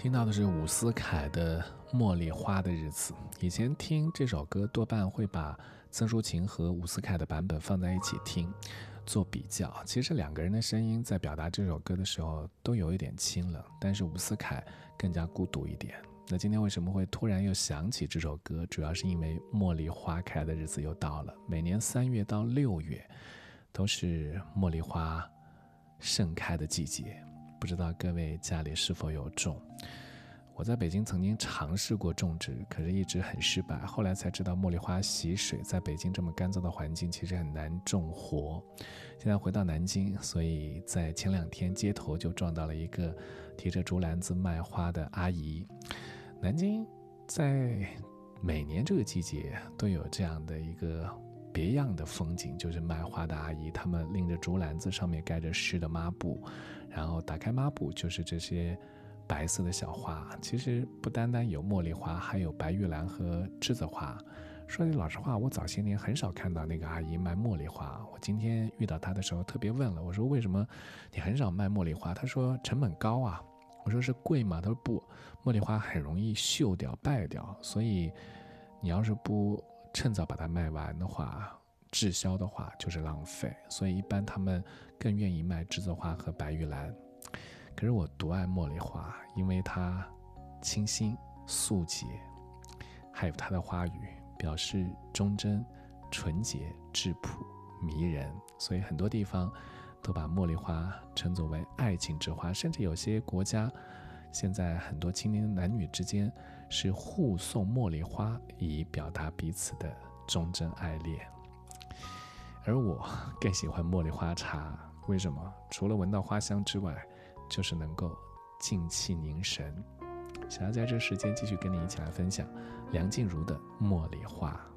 听到的是伍思凯的《茉莉花的日子》。以前听这首歌多半会把曾淑琴和伍思凯的版本放在一起听，做比较。其实两个人的声音在表达这首歌的时候都有一点清冷，但是伍思凯更加孤独一点。那今天为什么会突然又想起这首歌，主要是因为茉莉花开的日子又到了。每年3月到6月都是茉莉花盛开的季节，不知道各位家里是否有种。我在北京曾经尝试过种植，可是一直很失败，后来才知道茉莉花喜水，在北京这么干燥的环境其实很难种活。现在回到南京，所以在前2天街头就撞到了一个提着竹篮子卖花的阿姨。南京在每年这个季节都有这样的一个别样的风景，就是卖花的阿姨，他们拎着竹篮子，上面盖着湿的抹布，然后打开抹布就是这些白色的小花。其实不单单有茉莉花，还有白玉兰和栀子花。说句老实话，我早些年很少看到那个阿姨卖茉莉花。我今天遇到她的时候特别问了，我说为什么你很少卖茉莉花？她说成本高啊。我说是贵吗？她说不，茉莉花很容易锈掉败掉，所以你要是不趁早把它卖完的话，滞销的话就是浪费，所以一般他们更愿意卖栀子花和白玉兰。可是我独爱茉莉花，因为它清新素洁，还有它的花语表示忠贞、纯洁、质朴、迷人，所以很多地方都把茉莉花称作为爱情之花，甚至有些国家现在很多青年男女之间是互送茉莉花，以表达彼此的忠贞爱恋。而我更喜欢茉莉花茶，为什么？除了闻到花香之外，就是能够静气凝神。想要在这时间继续跟你一起来分享梁静茹的《茉莉花》。